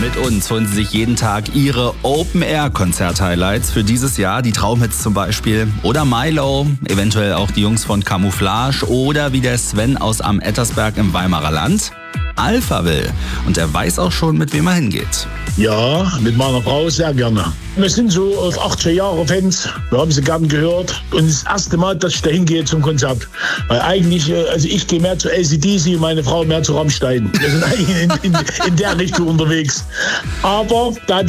Mit uns holen Sie sich jeden Tag Ihre Open-Air-Konzert-Highlights für dieses Jahr. Die Traumhits zum Beispiel. Oder Milo, eventuell auch die Jungs von Camouflage oder wie der Sven aus Am Ettersberg im Weimarer Land. Alpha will und er weiß auch schon, mit wem er hingeht. Ja, mit meiner Frau sehr gerne. Wir sind so auf 80er Jahre Fans. Wir haben sie gern gehört. Und das erste Mal, dass ich da hingehe zum Konzert. Weil eigentlich, also ich gehe mehr zu AC/DC und meine Frau mehr zu Rammstein. Wir sind eigentlich in der Richtung unterwegs. Aber da